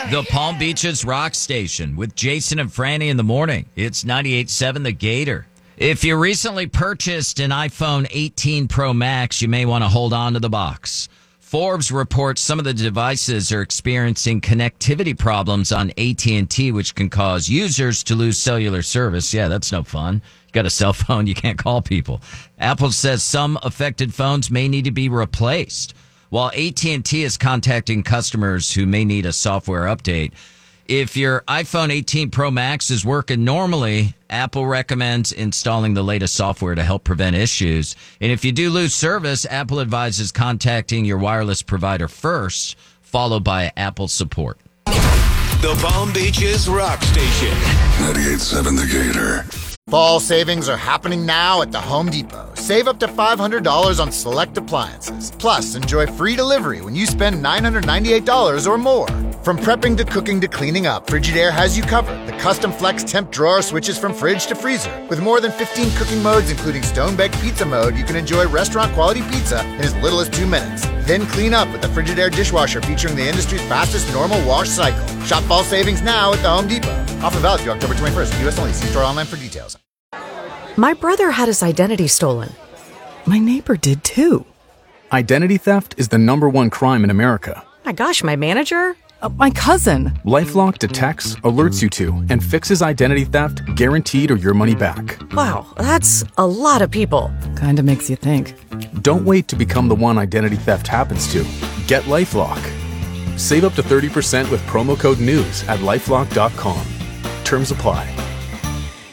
The Palm Beaches Rock Station with Jason and Franny in the morning. It's 98.7 The Gator. If you recently purchased an iPhone 18 Pro Max, you may want to hold on to the box. Forbes reports some of the devices are experiencing connectivity problems on AT&T, which can cause users to lose cellular service. Yeah, that's no fun. You got a cell phone, you can't call people. Apple says some affected phones may need to be replaced, while AT&T is contacting customers who may need a software update. If your iPhone 18 Pro Max is working normally, Apple recommends installing the latest software to help prevent issues. And if you do lose service, Apple advises contacting your wireless provider first, followed by Apple support. The Palm Beaches Rock Station. 98.7 The Gator. Fall savings are happening now at the Home Depot. Save up to $500 on select appliances. Plus, enjoy free delivery when you spend $998 or more. From prepping to cooking to cleaning up, Frigidaire has you covered. The custom flex temp drawer switches from fridge to freezer. With more than 15 cooking modes, including stone-baked pizza mode, you can enjoy restaurant-quality pizza in as little as 2 minutes. Then clean up with the Frigidaire dishwasher featuring the industry's fastest normal wash cycle. Shop fall savings now at the Home Depot. Offer valid through October 21st. U.S. only. See store online for details. My brother had his identity stolen. My neighbor did too. Identity theft is the #1 crime in America. My gosh, my manager? My cousin. LifeLock detects, alerts you to, and fixes identity theft guaranteed or your money back. Wow, that's a lot of people. Kinda makes you think. Don't wait to become the one identity theft happens to. Get LifeLock. Save up to 30% with promo code NEWS at LifeLock.com. Terms apply.